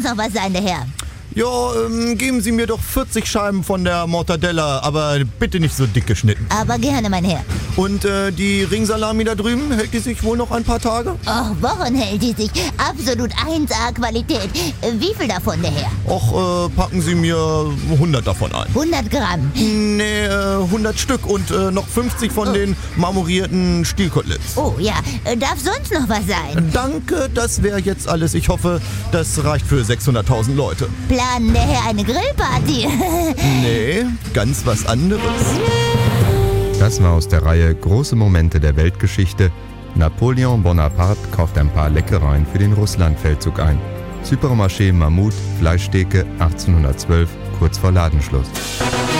noch was sein, der Herr? Ja, geben Sie mir doch 40 Scheiben von der Mortadella, aber bitte nicht so dick geschnitten. Aber gerne, mein Herr. Und die Ringsalami da drüben, hält die sich wohl noch ein paar Tage? Wochen hält die sich. Absolut 1A Qualität. Wie viel davon, der Herr? Och, packen Sie mir 100 davon ein. 100 Gramm. Nee, 100 Stück und noch 50 von den marmorierten Stielkoteletts. Oh ja, darf sonst noch was sein? Danke, das wäre jetzt alles. Ich hoffe, das reicht für 600.000 Leute. Planen der Herr eine Grillparty? Nee, ganz was anderes. Das war aus der Reihe Große Momente der Weltgeschichte. Napoleon Bonaparte kauft ein paar Leckereien für den Russlandfeldzug ein. Supermarché Mammut, Fleischtheke 1812, kurz vor Ladenschluss.